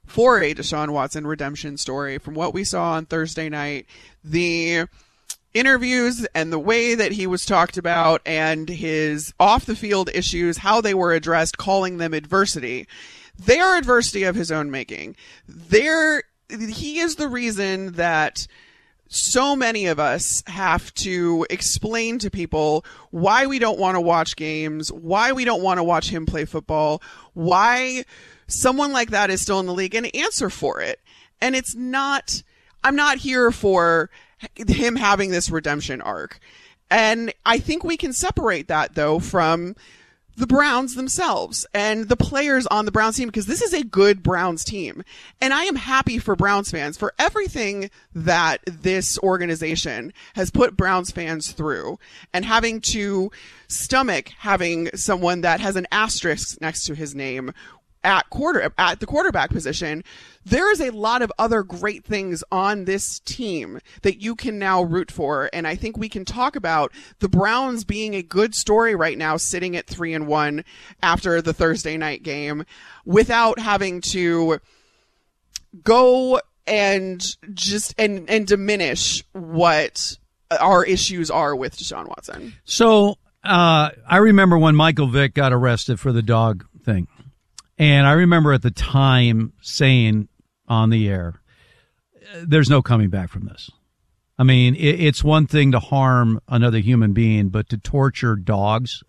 for a Deshaun Watson redemption story from what we saw on Thursday night. The interviews and the way that he was talked about and his off-the-field issues, how they were addressed, calling them adversity. They are adversity of his own making. He is the reason that so many of us have to explain to people why we don't want to watch games, why we don't want to watch him play football, why someone like that is still in the league, and answer for it. And I'm not here for him having this redemption arc. And I think we can separate that, though, from the Browns themselves and the players on the Browns team, because this is a good Browns team. And I am happy for Browns fans for everything that this organization has put Browns fans through, and having to stomach having someone that has an asterisk next to his name at the quarterback position. There is a lot of other great things on this team that you can now root for. And I think we can talk about the Browns being a good story right now, sitting at 3-1 after the Thursday night game, without having to go and just and diminish what our issues are with Deshaun Watson. So I remember when Michael Vick got arrested for the dog thing. And I remember at the time saying on the air, there's no coming back from this. I mean, it's one thing to harm another human being, but to torture dogs,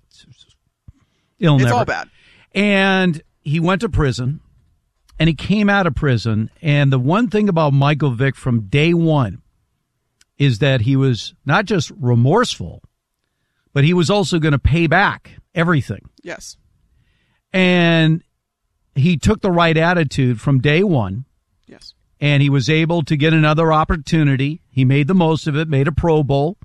it's all bad. And he went to prison, and he came out of prison. And the one thing about Michael Vick from day one is that he was not just remorseful, but he was also going to pay back everything. Yes. And he took the right attitude from day one. Yes. And he was able to get another opportunity. He made the most of it, made a Pro Bowl.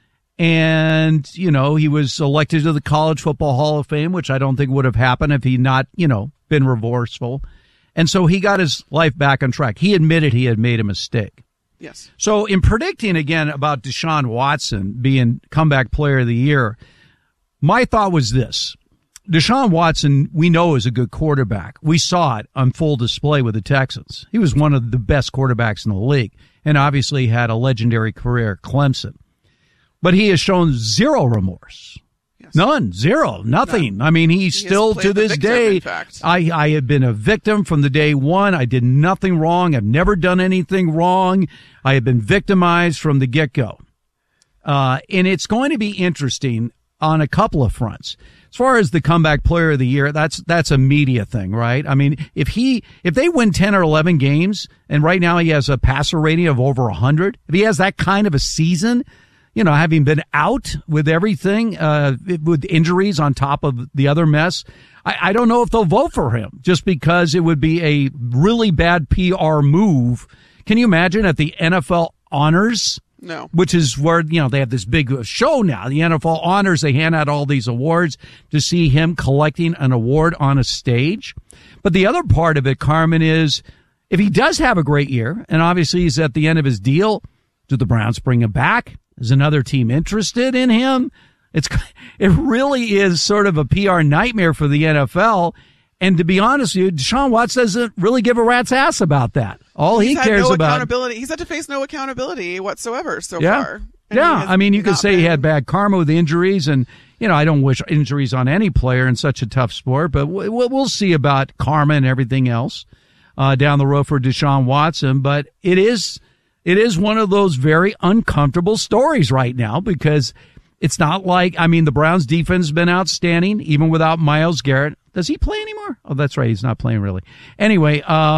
And, he was elected to the College Football Hall of Fame, which I don't think would have happened if he not, been remorseful. And so he got his life back on track. He admitted he had made a mistake. Yes. So in predicting again about Deshaun Watson being comeback player of the year, my thought was this. Deshaun Watson, we know, is a good quarterback. We saw it on full display with the Texans. He was one of the best quarterbacks in the league, and obviously had a legendary career at Clemson. But he has shown zero remorse. Yes. None. Zero. Nothing. None. I mean, he still, to this day, I have been a victim from the day one. I did nothing wrong. I've never done anything wrong. I have been victimized from the get-go. And it's going to be interesting on a couple of fronts. As far as the comeback player of the year, that's a media thing, right? I mean, if they win 10 or 11 games, and right now he has a passer rating of over 100, if he has that kind of a season, having been out with everything, with injuries on top of the other mess, I don't know if they'll vote for him, just because it would be a really bad PR move. Can you imagine at the NFL honors? No. Which is where, they have this big show now. The NFL honors, they hand out all these awards, to see him collecting an award on a stage. But the other part of it, Carmen, is if he does have a great year, and obviously he's at the end of his deal, do the Browns bring him back? Is another team interested in him? It really is sort of a PR nightmare for the NFL. And to be honest with you, Deshaun Watson doesn't really give a rat's ass about that. All he cares about. He's had to face no accountability whatsoever so far. And I mean, you could say he had bad karma with the injuries, and I don't wish injuries on any player in such a tough sport, but we'll see about karma and everything else down the road for Deshaun Watson. But it is one of those very uncomfortable stories right now, because it's not like, the Browns defense has been outstanding, even without Myles Garrett. Does he play anymore? Oh, that's right. He's not playing really. Anyway,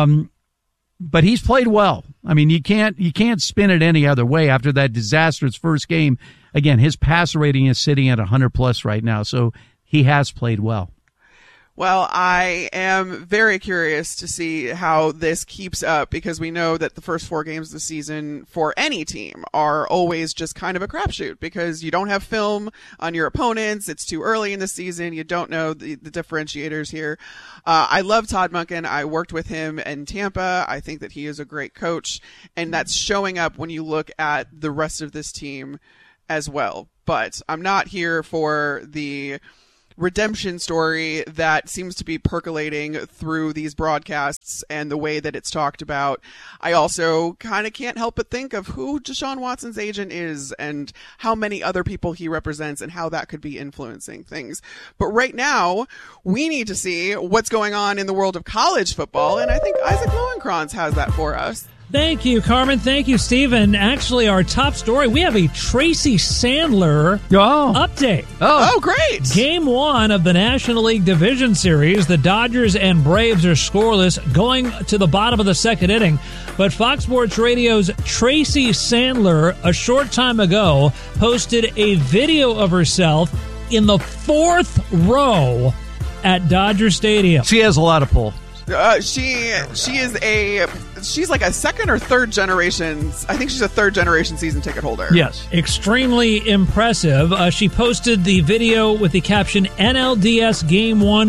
but he's played well. I mean, you can't spin it any other way after that disastrous first game. Again, his passer rating is sitting at 100+ right now, so he has played well. Well, I am very curious to see how this keeps up, because we know that the first 4 games of the season for any team are always just kind of a crapshoot, because you don't have film on your opponents. It's too early in the season. You don't know the differentiators here. I love Todd Monken. I worked with him in Tampa. I think that he is a great coach, and that's showing up when you look at the rest of this team as well. But I'm not here for the redemption story that seems to be percolating through these broadcasts and the way that it's talked about. I also kind of can't help but think of who Deshaun Watson's agent is and how many other people he represents and how that could be influencing things. But right now, we need to see what's going on in the world of college football, and I think Isaac Lowenkranz has that for us. Thank you, Carmen. Thank you, Stephen. Actually, our top story, we have a Tracy Sandler update. Oh, great. Game 1 of the National League Division Series, the Dodgers and Braves are scoreless going to the bottom of the second inning. But Fox Sports Radio's Tracy Sandler, a short time ago, posted a video of herself in the 4th row at Dodger Stadium. She has a lot of pull. She's like a second or third generation. I think she's a third generation season ticket holder. Yes. Extremely impressive. She posted the video with the caption NLDS Game 1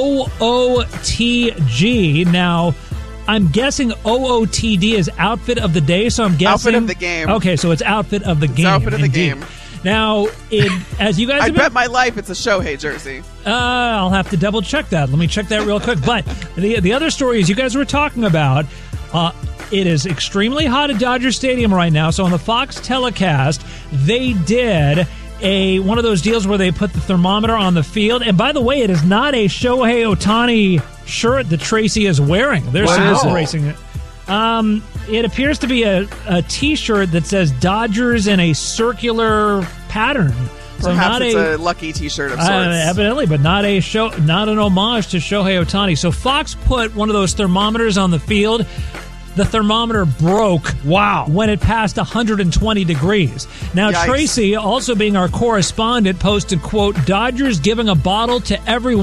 OOTG. Now, I'm guessing OOTD is outfit of the day, so I'm guessing. Outfit of the game. Okay, so it's outfit of the game. It's outfit of the game. Now, as you guys I bet my life it's a Shohei jersey. I'll have to double check that. Let me check that real quick. But the other story is you guys were talking about, it is extremely hot at Dodger Stadium right now. So on the Fox telecast, they did one of those deals where they put the thermometer on the field. And by the way, it is not a Shohei Ohtani shirt that Tracy is wearing. They're celebrating it. It appears to be a T-shirt that says Dodgers in a circular pattern. So perhaps it's a lucky T-shirt of sorts. Evidently, but not an homage to Shohei Ohtani. So Fox put one of those thermometers on the field. The thermometer broke. Wow. When it passed 120 degrees. Now, Yikes. Tracy, also being our correspondent, posted, quote, Dodgers giving a bottle of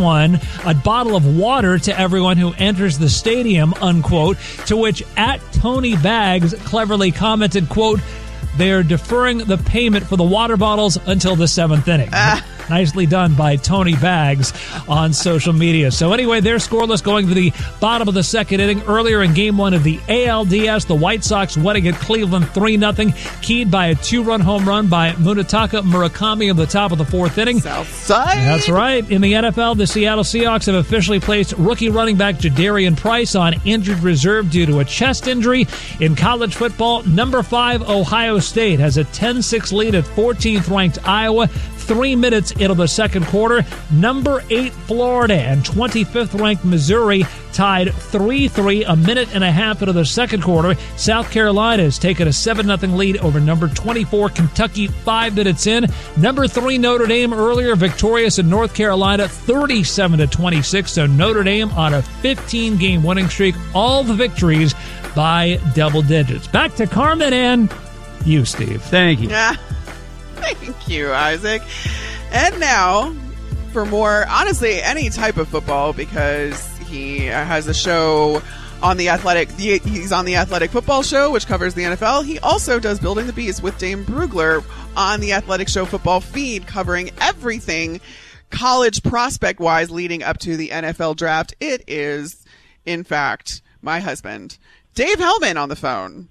water to everyone who enters the stadium, unquote, to which @Tony Bags cleverly commented, quote, they are deferring the payment for the water bottles until the 7th inning. Nicely done by Tony Bags on social media. So anyway, they're scoreless going to the bottom of the second inning. Earlier in Game 1 of the ALDS, the White Sox winning at Cleveland 3-0, keyed by a 2-run home run by Munetaka Murakami in the top of the 4th inning. Southside. That's right. In the NFL, the Seattle Seahawks have officially placed rookie running back Jadarian Price on injured reserve due to a chest injury. In college football, number 5 Ohio State has a 10-6 lead at 14th-ranked Iowa. 3 minutes into the second quarter. Number 8 Florida and 25th-ranked Missouri tied 3-3 a minute and a half into the second quarter. South Carolina has taken a 7-0 lead over number 24 Kentucky 5 minutes in. Number 3 Notre Dame earlier victorious in North Carolina 37-26. So Notre Dame on a 15-game winning streak. All the victories by double digits. Back to Carmen and you, Steve. Thank you. Yeah. Thank you, Isaac. And now, for more, honestly, any type of football, because he has a show on The Athletic. He's on The Athletic Football Show, which covers the NFL. He also does Building the Beast with Dane Brugler on The Athletic Show Football feed, covering everything college prospect-wise leading up to the NFL draft. It is, in fact, my husband, Dave Hellman, on the phone.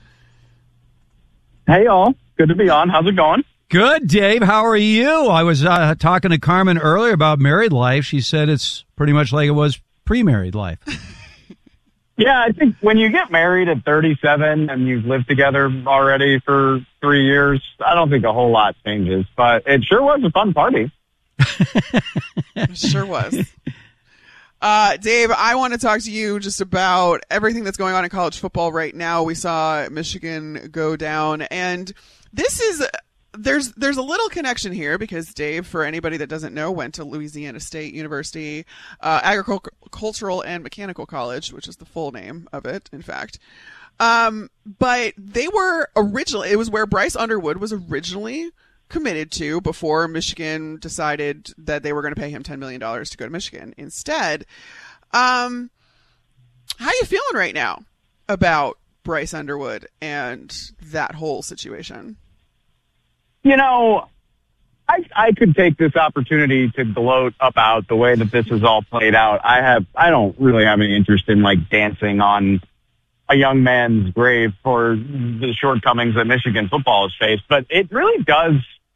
Hey, y'all. Good to be on. How's it going? Good, Dave. How are you? I was talking to Carmen earlier about married life. She said it's pretty much like it was pre-married life. Yeah, I think when you get married at 37 and you've lived together already for 3 years, I don't think a whole lot changes. But it sure was a fun party. It sure was. Dave, I want to talk to you just about everything that's going on in college football right now. We saw Michigan go down, and this is... There's a little connection here because Dave, for anybody that doesn't know, went to Louisiana State University, Agricultural and Mechanical College, which is the full name of it, in fact. But they were originally, it was where Bryce Underwood was originally committed to before Michigan decided that they were going to pay him $10 million to go to Michigan instead. How are you feeling right now about Bryce Underwood and that whole situation? You know, I could take this opportunity to gloat about the way that this is all played out. I don't really have any interest in like dancing on a young man's grave for the shortcomings that Michigan football has faced, but it really does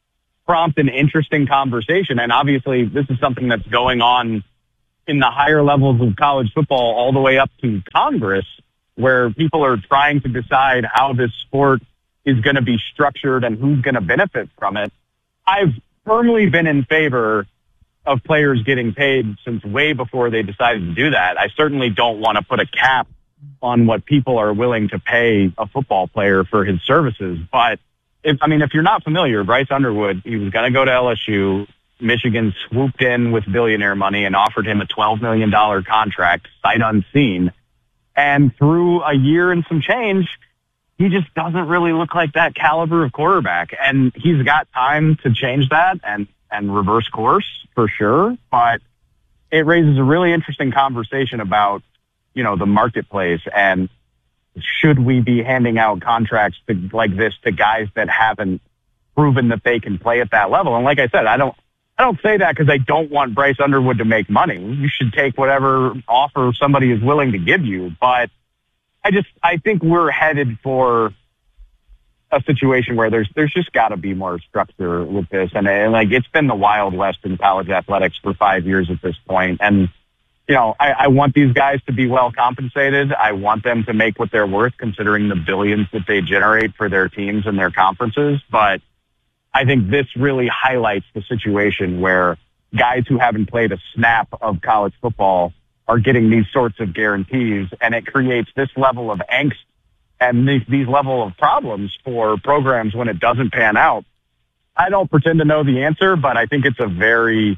prompt an interesting conversation. And obviously this is something that's going on in the higher levels of college football all the way up to Congress, where people are trying to decide how this sport is going to be structured and who's going to benefit from it. I've firmly been in favor of players getting paid since way before they decided to do that. I certainly don't want to put a cap on what people are willing to pay a football player for his services. But if you're not familiar, Bryce Underwood, he was going to go to LSU. Michigan swooped in with billionaire money and offered him a $12 million contract, sight unseen. And through a year and some change, he just doesn't really look like that caliber of quarterback. And he's got time to change that and reverse course for sure. But it raises a really interesting conversation about, the marketplace and should we be handing out contracts like this to guys that haven't proven that they can play at that level. And like I said, I don't say that because I don't want Bryce Underwood to make money. You should take whatever offer somebody is willing to give you. But I think we're headed for a situation where there's just got to be more structure with this. And it's been the Wild West in college athletics for 5 years at this point. And, I want these guys to be well compensated. I want them to make what they're worth considering the billions that they generate for their teams and their conferences. But I think this really highlights the situation where guys who haven't played a snap of college football are getting these sorts of guarantees, and it creates this level of angst and these level of problems for programs when it doesn't pan out. I don't pretend to know the answer, but I think it's a very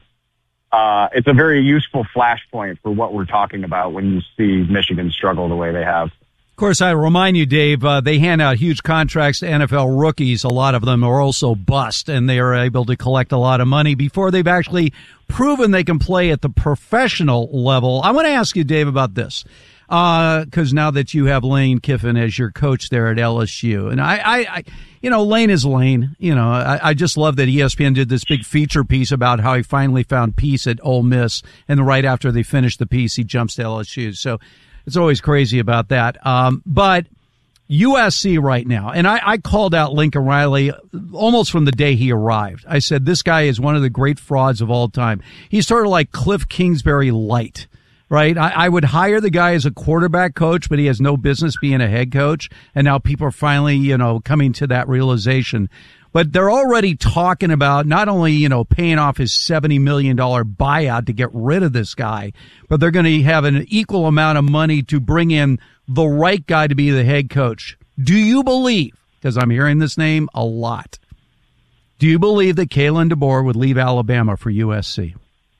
useful flashpoint for what we're talking about when you see Michigan struggle the way they have. Of course, I remind you, Dave, they hand out huge contracts to NFL rookies. A lot of them are also bust, and they are able to collect a lot of money before they've actually proven they can play at the professional level. I want to ask you, Dave, about this, because now that you have Lane Kiffin as your coach there at LSU, and I Lane is Lane. I just love that ESPN did this big feature piece about how he finally found peace at Ole Miss, and right after they finished the piece, he jumps to LSU. So it's always crazy about that. But USC right now, and I called out Lincoln Riley almost from the day he arrived. I said, this guy is one of the great frauds of all time. He's sort of like Cliff Kingsbury light, right? I would hire the guy as a quarterback coach, but he has no business being a head coach. And now people are finally, coming to that realization. But they're already talking about not only, paying off his $70 million buyout to get rid of this guy, but they're going to have an equal amount of money to bring in the right guy to be the head coach. Do you believe, because I'm hearing this name a lot, do you believe that Kalen DeBoer would leave Alabama for USC?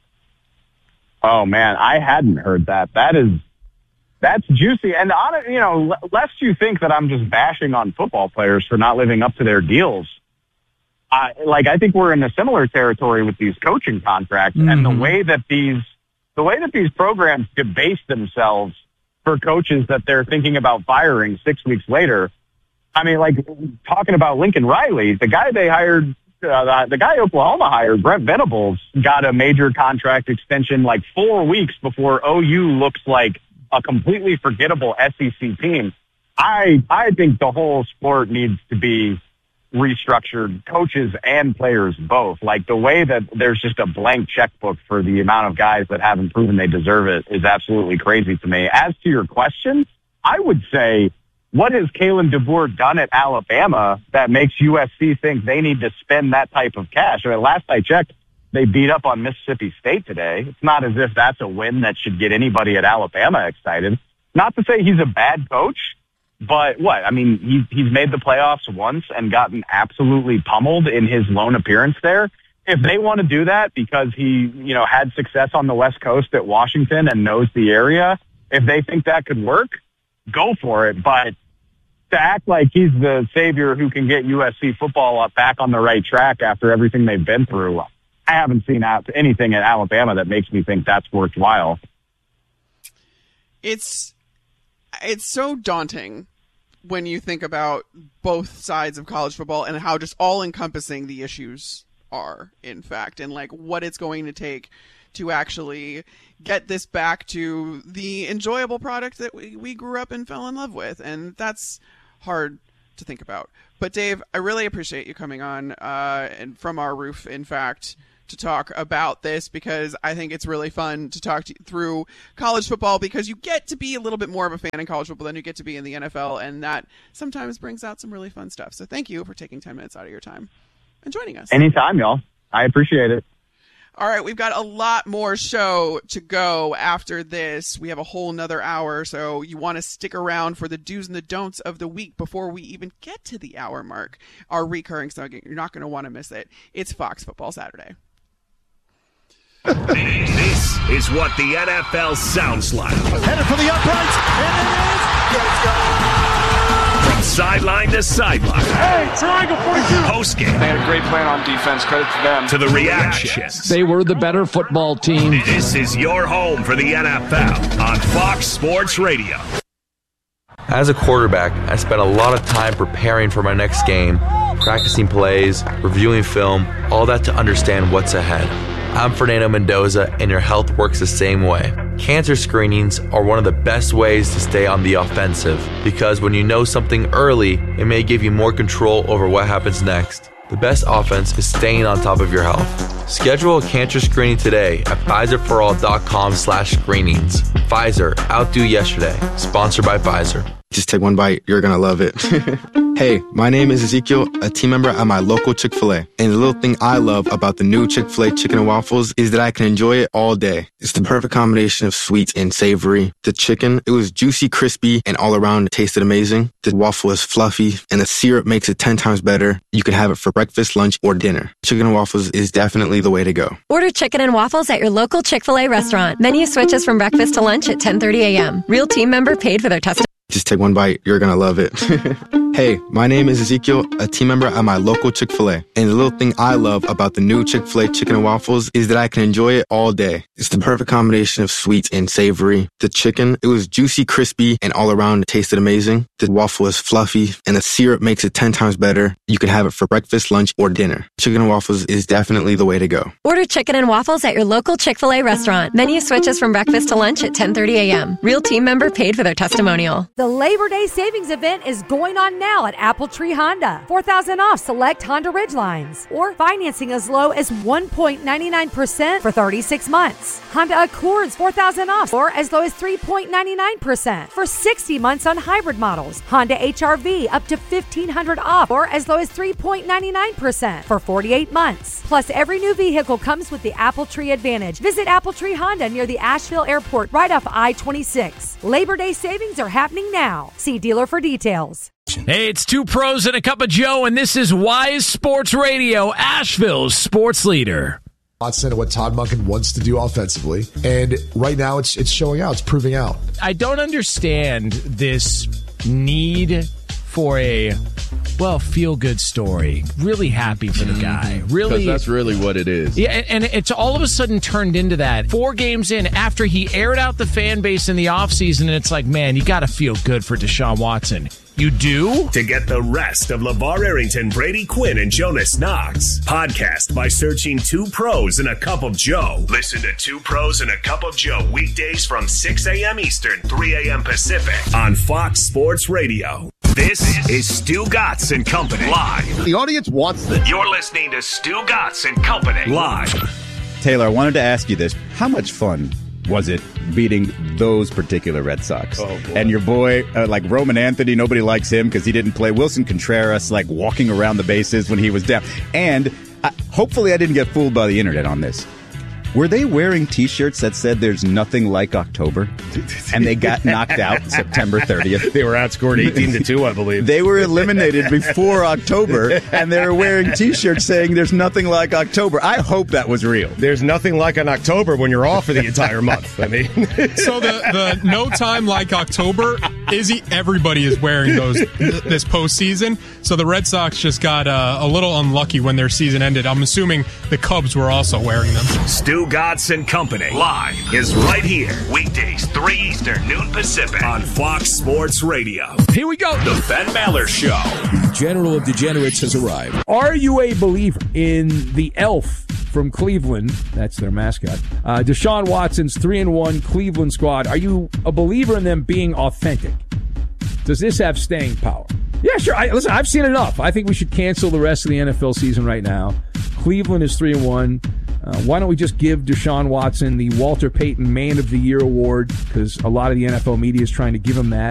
Oh, man, I hadn't heard that. That's juicy. And, lest you think that I'm just bashing on football players for not living up to their deals, I think we're in a similar territory with these coaching contracts and the way that these programs debase themselves for coaches that they're thinking about firing 6 weeks later. I mean, talking about Lincoln Riley, the guy they hired, the guy Oklahoma hired, Brent Venables, got a major contract extension 4 weeks before OU looks like a completely forgettable SEC team. I think the whole sport needs to be restructured, coaches and players both. The way that there's just a blank checkbook for the amount of guys that haven't proven they deserve it is absolutely crazy to me. As to your question, I would say, what has Kalen DeBoer done at Alabama that makes USC think they need to spend that type of cash? Last I checked, they beat up on Mississippi State today. It's not as if that's a win that should get anybody at Alabama excited. Not to say he's a bad coach, but what? I mean, he's made the playoffs once and gotten absolutely pummeled in his lone appearance there. If they want to do that because he, had success on the West Coast at Washington and knows the area, if they think that could work, go for it. But to act like he's the savior who can get USC football back on the right track after everything they've been through, I haven't seen anything at Alabama that makes me think that's worthwhile. It's so daunting when you think about both sides of college football and how just all-encompassing the issues are, in fact, and what it's going to take to actually get this back to the enjoyable product that we grew up and fell in love with. And that's hard to think about. But Dave, I really appreciate you coming on and from our roof, in fact, to talk about this, because I think it's really fun to talk through college football, because you get to be a little bit more of a fan in college football than you get to be in the NFL, and that sometimes brings out some really fun stuff. So thank you for taking 10 minutes out of your time and joining us. Anytime, y'all. I appreciate it. All right, we've got a lot more show to go after this. We have a whole nother hour, so you want to stick around for the do's and the don'ts of the week before we even get to the hour mark. Our recurring segment, you're not going to want to miss it. It's Fox Football Saturday. This is what the NFL sounds like. Headed for the uprights, and it is. Let's go! From sideline to sideline. Hey, triangle 42. Postgame. They had a great plan on defense. Credit to them. To the reactions. They were the better football team. This is your home for the NFL on Fox Sports Radio. As a quarterback, I spent a lot of time preparing for my next game, practicing plays, reviewing film, all that to understand what's ahead. I'm Fernando Mendoza, and your health works the same way. Cancer screenings are one of the best ways to stay on the offensive, because when you know something early, it may give you more control over what happens next. The best offense is staying on top of your health. Schedule a cancer screening today at PfizerForAll.com/screenings. Pfizer, outdo yesterday. Sponsored by Pfizer. Just take one bite. You're going to love it. Hey, my name is Ezekiel, a team member at my local Chick-fil-A. And the little thing I love about the new Chick-fil-A chicken and waffles is that I can enjoy it all day. It's the perfect combination of sweet and savory. The chicken, it was juicy, crispy, and all around it tasted amazing. The waffle is fluffy, and the syrup makes it 10 times better. You can have it for breakfast, lunch, or dinner. Chicken and waffles is definitely the way to go. Order chicken and waffles at your local Chick-fil-A restaurant. Menu switches from breakfast to lunch at 10:30 a.m. Real team member paid for their testimony. Just take one bite. You're going to love it. Hey, my name is Ezekiel, a team member at my local Chick-fil-A. And the little thing I love about the new Chick-fil-A chicken and waffles is that I can enjoy it all day. It's the perfect combination of sweet and savory. The chicken, it was juicy, crispy, and all around it tasted amazing. The waffle is fluffy, and the syrup makes it 10 times better. You can have it for breakfast, lunch, or dinner. Chicken and waffles is definitely the way to go. Order chicken and waffles at your local Chick-fil-A restaurant. Menu switches from breakfast to lunch at 10:30 a.m. Real team member paid for their testimonial. The Labor Day savings event is going on now at Apple Tree Honda. $4,000 off select Honda Ridgelines, or financing as low as 1.99% for 36 months. Honda Accords $4,000 off, or as low as 3.99% for 60 months on hybrid models. Honda HR-V up to $1,500 off, or as low as 3.99% for 48 months. Plus, every new vehicle comes with the Apple Tree Advantage. Visit Apple Tree Honda near the Asheville Airport, right off I-26. Labor Day savings are happening now. See dealer for details. Hey, it's two pros and a cup of Joe, and this is Wise Sports Radio, Asheville's sports leader. Watson and what Todd Monken wants to do offensively, and right now it's showing out. It's proving out. I don't understand this need for a feel-good story. Really happy for the guy. Really, because that's really what it is. Yeah, and it's all of a sudden turned into that. 4 games in, after he aired out the fan base in the offseason, and it's like, man, you got to feel good for Deshaun Watson. You do? To get the rest of LeVar Arrington, Brady Quinn, and Jonas Knox, podcast by searching Two Pros and a Cup of Joe. Listen to Two Pros and a Cup of Joe weekdays from 6 a.m. Eastern, 3 a.m. Pacific on Fox Sports Radio. This is Stu Gatz and Company live. The audience wants this. You're listening to Stu Gatz and Company live. Taylor, I wanted to ask you this. How much fun was it beating those particular Red Sox? Oh, and your boy, like Roman Anthony, nobody likes him because he didn't play. Wilson Contreras, like walking around the bases when he was down. And hopefully I didn't get fooled by the internet on this. Were they wearing T-shirts that said there's nothing like October? And they got knocked out September 30th. They were outscored 18-2, I believe. They were eliminated before October, and they were wearing T-shirts saying there's nothing like October. I hope that was real. There's nothing like an October when you're off for the entire month. I mean, so the no time like October, everybody is wearing those this postseason. So the Red Sox just got a little unlucky when their season ended. I'm assuming the Cubs were also wearing them. Stu Gatz and Company live is right here. Weekdays, 3 Eastern, noon Pacific on Fox Sports Radio. Here we go. The Ben Maller Show. The General of Degenerates has arrived. Are you a believer in the elf from Cleveland? That's their mascot. Deshaun Watson's 3-1 Cleveland squad. Are you a believer in them being authentic? Does this have staying power? Yeah, sure. Listen, I've seen enough. I think we should cancel the rest of the NFL season right now. Cleveland is 3-1. Why don't we just give Deshaun Watson the Walter Payton Man of the Year award, because a lot of the NFL media is trying to give him that.